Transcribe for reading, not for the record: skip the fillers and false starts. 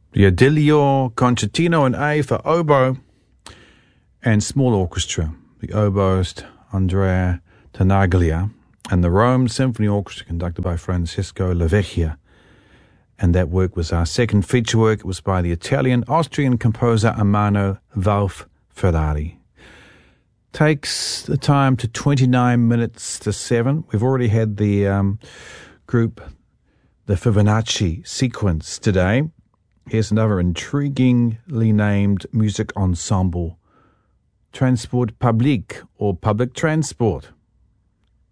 The Adilio Concertino in A for oboe and small orchestra. The oboist Andrea Tanaglia and the Rome Symphony Orchestra conducted by Francesco Lavecchia. And that work was our second feature work. It was by the Italian-Austrian composer Amano Valf Ferrari. Takes the time to 29 minutes to 7. We've already had the group, the Fibonacci sequence today. Here's another intriguingly named music ensemble, Transport Public, or Public Transport.